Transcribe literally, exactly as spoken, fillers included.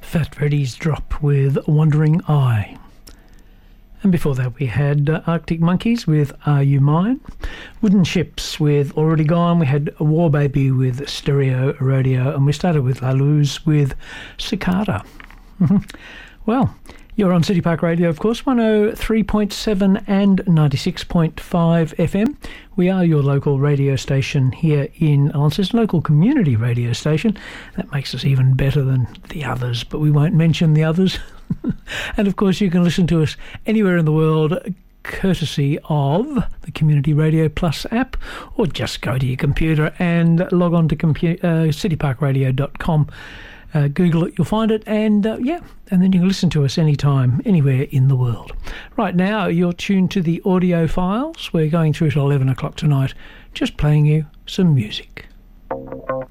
Fat Freddy's Drop with Wandering Eye. And before that we had uh, Arctic Monkeys with Are You Mine? Wooden Ships with Already Gone. We had War Baby with Stereo Rodeo. And we started with La Luz with Cicada. Well, you're on City Park Radio, of course, one oh three point seven and ninety-six point five F M. We are your local radio station here in Launceston, local community radio station. That makes us even better than the others, but we won't mention the others. And, of course, you can listen to us anywhere in the world, courtesy of the Community Radio Plus app, or just go to your computer and log on to compu- uh, city park radio dot com. Uh, Google it, you'll find it, and uh, yeah, and then you can listen to us anytime, anywhere in the world. Right now, you're tuned to the audio files. We're going through to eleven o'clock tonight, just playing you some music.